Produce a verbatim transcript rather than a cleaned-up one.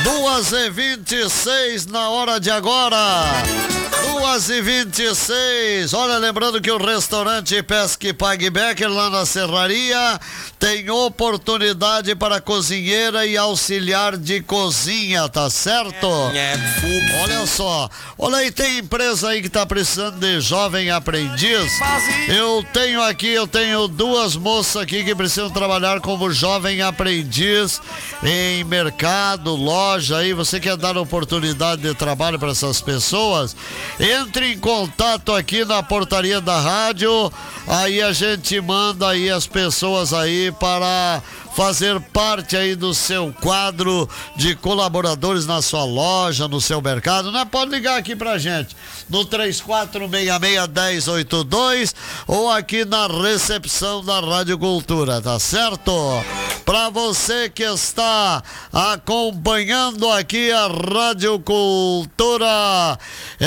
duas e vinte e seis na hora de agora. duas e vinte e seis. Olha, lembrando que o restaurante Pesque Pague Becker lá na Serraria tem oportunidade para cozinheira e auxiliar de cozinha, tá certo? Olha só. Olha aí, tem empresa aí que tá precisando de jovem aprendiz. Eu tenho aqui, eu tenho duas moças aqui que precisam trabalhar como jovem aprendiz em mercado, loja aí. Você quer dar oportunidade de trabalho para essas pessoas? Entre em contato aqui na portaria da rádio, aí a gente manda aí as pessoas aí para fazer parte aí do seu quadro de colaboradores na sua loja, no seu mercado, né? Pode ligar aqui pra gente no três quatro seis seis, um zero oito dois ou aqui na recepção da Rádio Cultura, tá certo? Pra você que está acompanhando aqui a Rádio Cultura,